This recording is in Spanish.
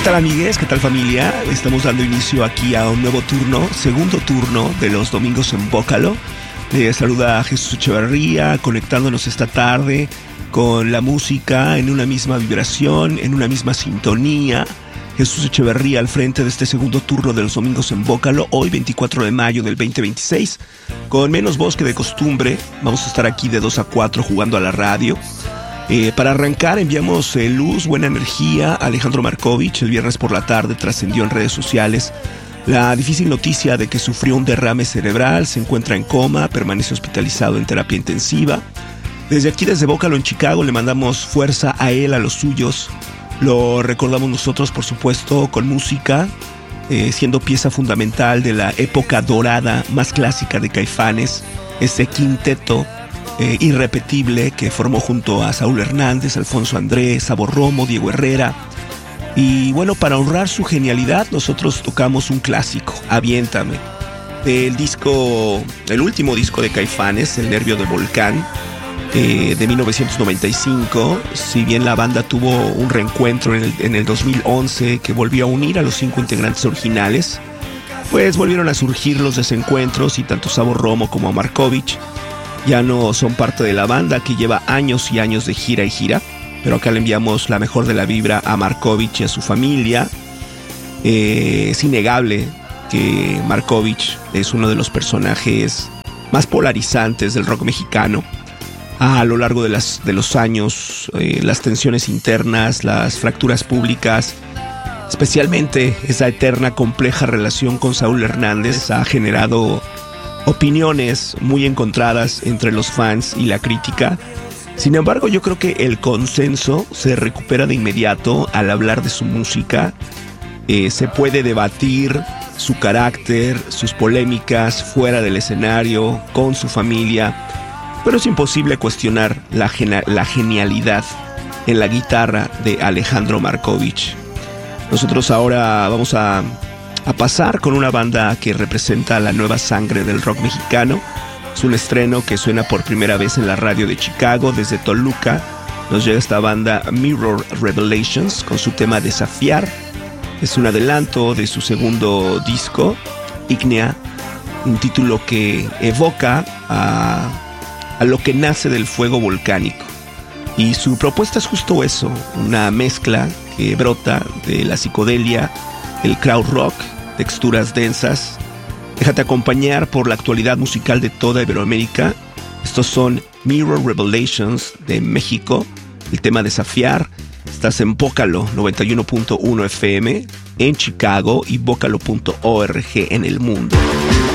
tal, amigues? ¿Qué tal, familia? Estamos dando inicio aquí a un nuevo turno, segundo turno de los domingos en Bócalo. Saluda a Jesús Echeverría, conectándonos esta tarde con la música en una misma vibración, en una misma sintonía. Jesús Echeverría al frente de este segundo turno de los domingos en Bócalo, hoy 24 de mayo del 2026. Con menos voz que de costumbre, vamos a estar aquí de 2 a 4 jugando a la radio. Para arrancar enviamos luz, buena energía a Alejandro Markovich. El viernes por la tarde trascendió en redes sociales la difícil noticia de que sufrió un derrame cerebral, se encuentra en coma, permanece hospitalizado en terapia intensiva. Desde aquí, desde Bócalo en Chicago, le mandamos fuerza a él, a los suyos. Lo recordamos nosotros, por supuesto, con música, siendo pieza fundamental de la época dorada más clásica de Caifanes, ese quinteto irrepetible que formó junto a Saúl Hernández, Alfonso Andrés, Sabor Romo, Diego Herrera. Y bueno, para honrar su genialidad, nosotros tocamos un clásico, Aviéntame, del disco, el último disco de Caifanes, El Nervio de Volcán, de 1995. Si bien la banda tuvo un reencuentro en el 2011 que volvió a unir a los 5 integrantes originales, pues volvieron a surgir los desencuentros y tanto Sabor Romo como Markovich ya no son parte de la banda, que lleva años y años de gira y gira. Pero acá le enviamos la mejor de la vibra a Markovich y a su familia. Es innegable que Markovich es uno de los personajes más polarizantes del rock mexicano. A lo largo de los años, las tensiones internas, las fracturas públicas, especialmente esa eterna compleja relación con Saúl Hernández, ha generado opiniones muy encontradas entre los fans y la crítica. Sin embargo, yo creo que el consenso se recupera de inmediato al hablar de su música. Se puede debatir su carácter, sus polémicas fuera del escenario, con su familia, pero es imposible cuestionar la genialidad en la guitarra de Alejandro Markovich. Nosotros ahora vamos a pasar con una banda que representa la nueva sangre del rock mexicano. Es un estreno que suena por primera vez en la radio de Chicago. Desde Toluca nos llega esta banda Mirror Revelations con su tema Desafiar. Es un adelanto de su segundo disco, Ígnea, un título que evoca a lo que nace del fuego volcánico. Y su propuesta es justo eso, una mezcla que brota de la psicodelia, el crowd rock, texturas densas. Déjate acompañar por la actualidad musical de toda Iberoamérica. Estos son Mirror Revelations de México, el tema Desafiar. Estás en Bócalo 91.1 FM en Chicago y bócalo.org en el mundo.